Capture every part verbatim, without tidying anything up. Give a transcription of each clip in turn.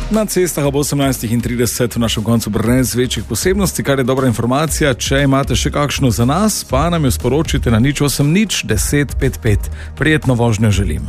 Na cestah ob osemnajstih in trideset v našem koncu brez večjih posebnosti, kar je dobra informacija. Če imate še kakšno za nas, pa nam jo sporočite na nič osem nič deset pet pet. Prijetno vožnjo želim.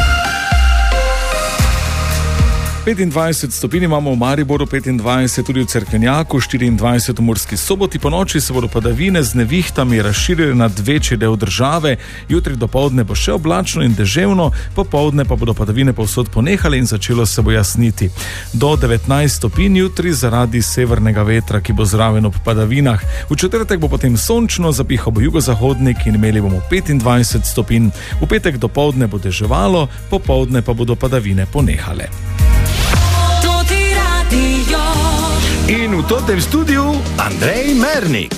petindvajset stopinj imamo v Mariboru, petindvajset tudi v Cerkvenjaku, štiriindvajset v Murski Soboti. Po noči se bodo padavine z nevihtami razširile nad večji del države. Jutri dopoldne bo še oblačno in deževno, popoldne pa bodo padavine povsod ponehale in začelo se bo jasniti. Do devetnajst stopinj jutri zaradi severnega vetra, ki bo zraven ob padavinah. V četrtek bo potem sončno, zapihal bo jugozahodnik in imeli bomo petindvajset stopinj. V petek dopoldne bo deževalo, popoldne pa bodo padavine ponehale. In v totem studiu Andrej Mernik.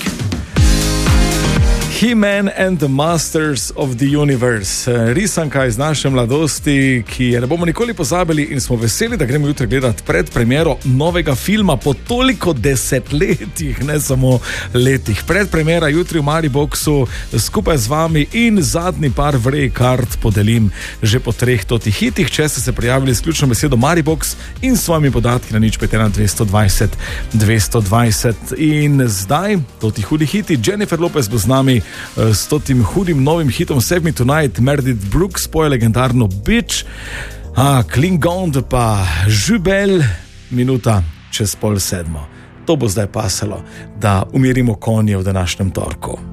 He-Man and the Masters of the Universe. Risanka iz naše mladosti, ki je ne bomo nikoli pozabili in smo veseli, da gremo jutri gledati predpremiero novega filma po toliko desetletjih, ne samo letih. Predpremiera jutri v Mariboxu skupaj z vami in zadnji par vrej kart podelim že po treh totih hitih. Če ste se prijavili s ključno besedo Maribox in s svojimi podatki na nič pet ena dvesto dvajset dvesto dvajset. In zdaj toti hudi hiti. Jennifer Lopez bo z nami s totim hudim novim hitom Save Me Tonight. Meredith Brooks poje legendarno Bitch, a Klingon pa Žubel, minuta čez pol sedmo. To bo zdaj pasalo, da umirimo konje v današnjem torku.